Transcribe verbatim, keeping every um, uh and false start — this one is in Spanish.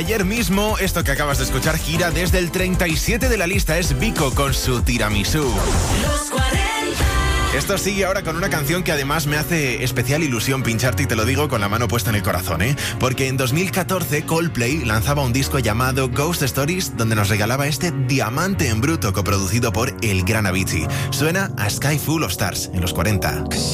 Ayer mismo, esto que acabas de escuchar gira desde el treinta y siete de la lista. Es Vico con su Tiramisú. Los cuarenta. Esto sigue ahora con una canción que además me hace especial ilusión pincharte, y te lo digo con la mano puesta en el corazón, ¿eh? Porque en dos mil catorce Coldplay lanzaba un disco llamado Ghost Stories, donde nos regalaba este diamante en bruto coproducido por el gran Avicii. Suena a Sky Full of Stars en los cuarenta.